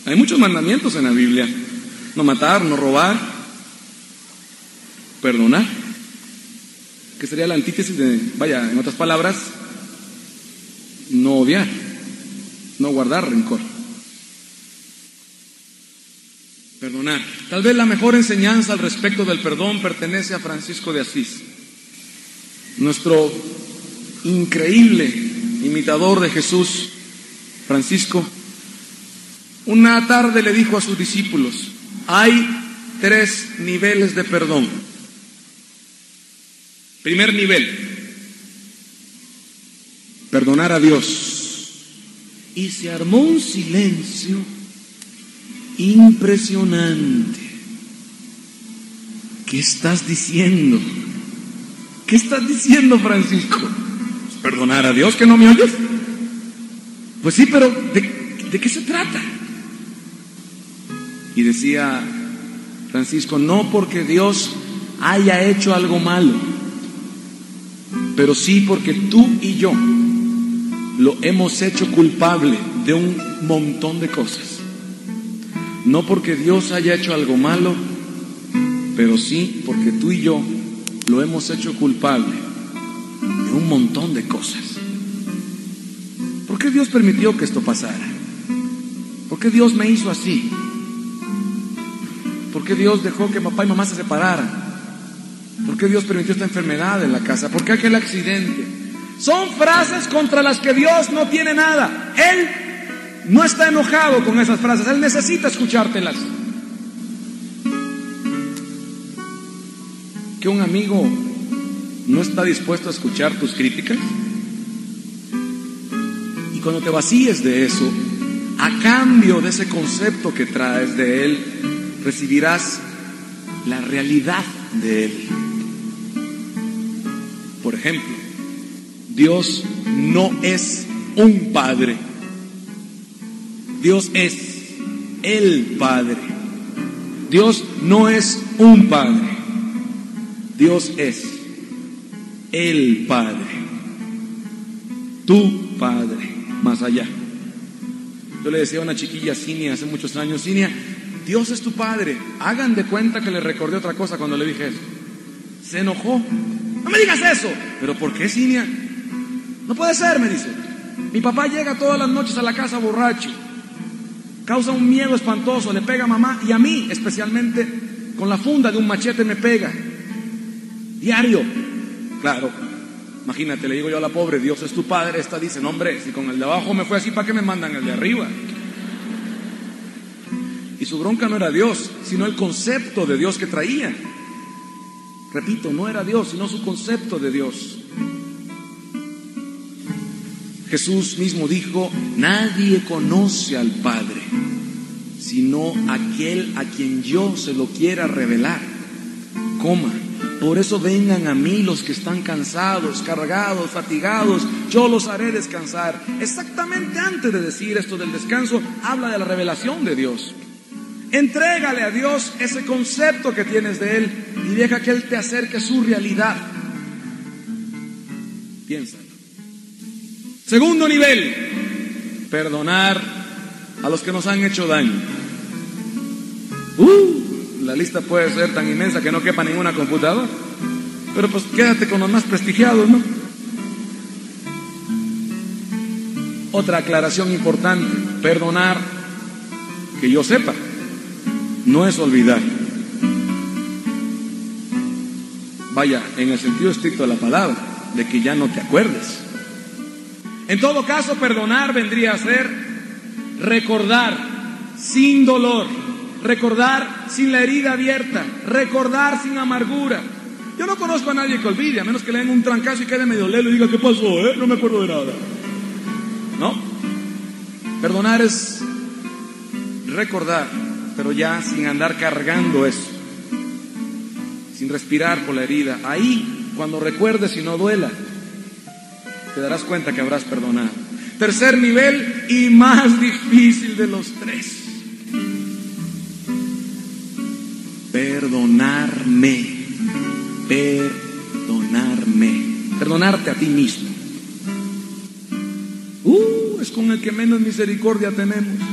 Hay muchos mandamientos en la Biblia. No matar, no robar, perdonar, que sería la antítesis de, en otras palabras, no odiar, no guardar rencor. Perdonar. Tal vez la mejor enseñanza al respecto del perdón pertenece a Francisco de Asís, nuestro increíble imitador de Jesús. Francisco una tarde le dijo a sus discípulos: hay 3 niveles de perdón. Primer nivel, perdonar a Dios. Y se armó un silencio impresionante. ¿Qué estás diciendo? ¿Qué estás diciendo, Francisco? ¿Perdonar a Dios, que no me oyes? Pues sí, pero ¿de qué se trata? Y decía Francisco: no porque Dios haya hecho algo malo, pero sí porque tú y yo lo hemos hecho culpable de un montón de cosas. No porque Dios haya hecho algo malo, pero sí porque tú y yo lo hemos hecho culpable de un montón de cosas. ¿Por qué Dios permitió que esto pasara? ¿Por qué Dios me hizo así? ¿Por qué Dios dejó que papá y mamá se separaran? ¿Por qué Dios permitió esta enfermedad en la casa? ¿Por qué aquel accidente? Son frases contra las que Dios no tiene nada. Él no está enojado con esas frases. Él necesita escuchártelas. ¿Que un amigo no está dispuesto a escuchar tus críticas? Y cuando te vacíes de eso, a cambio de ese concepto que traes de Él, recibirás la realidad de Él. Por ejemplo, Dios no es un padre. Dios es el Padre. Dios no es un padre. Dios es el Padre. Tu Padre, más allá. Yo le decía a una chiquilla, Cinia, hace muchos años: Cinia, Dios es tu Padre. Hagan de cuenta que le recordé otra cosa cuando le dije eso. Se enojó. No me digas eso. ¿Pero por qué, Cinia? No puede ser, me dice. Mi papá llega todas las noches a la casa borracho, causa un miedo espantoso, le pega a mamá y a mí, especialmente con la funda de un machete me pega. Diario. Claro, imagínate, le digo yo a la pobre: Dios es tu Padre. Esta dice: no, hombre, si con el de abajo me fue así, ¿para qué me mandan el de arriba? Y su bronca no era Dios, sino el concepto de Dios que traía. Repito, no era Dios, sino su concepto de Dios. Jesús mismo dijo: nadie conoce al Padre sino aquel a quien yo se lo quiera revelar. Por eso vengan a mí los que están cansados, cargados, fatigados, yo los haré descansar. Exactamente antes de decir esto del descanso, habla de la revelación de Dios. Entrégale a Dios ese concepto que tienes de Él y deja que Él te acerque su realidad. Piénsalo. Segundo nivel, perdonar a los que nos han hecho daño. La lista puede ser tan inmensa que no quepa ninguna computadora, pero pues quédate con los más prestigiados, ¿no? Otra aclaración importante: perdonar, que yo sepa, no es olvidar. En el sentido estricto de la palabra, de que ya no te acuerdes. En todo caso, perdonar vendría a ser recordar sin dolor, recordar sin la herida abierta, recordar sin amargura. Yo no conozco a nadie que olvide, a menos que le den un trancazo y quede medio lelo y diga: ¿qué pasó? No me acuerdo de nada. No. Perdonar es recordar, pero ya sin andar cargando eso, sin respirar por la herida. Ahí, cuando recuerdes y no duela, te darás cuenta que habrás perdonado. Tercer nivel y más difícil de los 3: perdonarme. Perdonarte a ti mismo. Es con el que menos misericordia tenemos.